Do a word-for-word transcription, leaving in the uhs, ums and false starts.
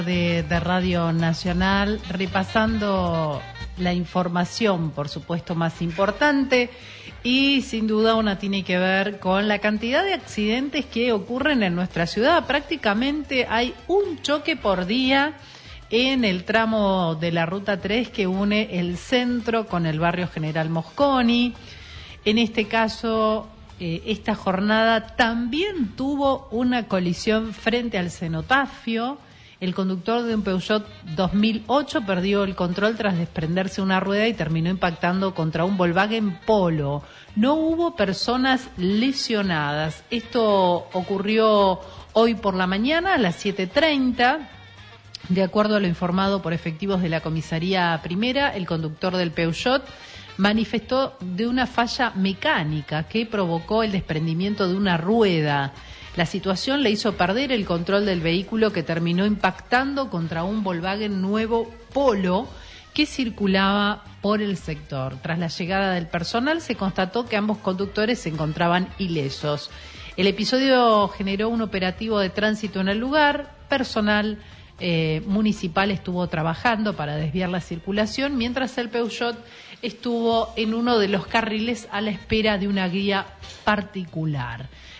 De, de Radio Nacional, repasando la información, por supuesto, más importante, y sin duda una tiene que ver con la cantidad de accidentes que ocurren en nuestra ciudad. Prácticamente hay un choque por día en el tramo de la Ruta tres que une el centro con el barrio General Mosconi. En este caso, eh, esta jornada también tuvo una colisión frente al cenotafio. El conductor de un Peugeot dos mil ocho perdió el control tras desprenderse una rueda y terminó impactando contra un Volkswagen Polo. No hubo personas lesionadas. Esto ocurrió hoy por la mañana a las siete treinta. De acuerdo a lo informado por efectivos de la comisaría primera, el conductor del Peugeot manifestó de una falla mecánica que provocó el desprendimiento de una rueda. La situación le hizo perder el control del vehículo, que terminó impactando contra un Volkswagen nuevo Polo que circulaba por el sector. Tras la llegada del personal, se constató que ambos conductores se encontraban ilesos. El episodio generó un operativo de tránsito en el lugar. Personal eh, municipal estuvo trabajando para desviar la circulación, mientras el Peugeot estuvo en uno de los carriles a la espera de una guía particular.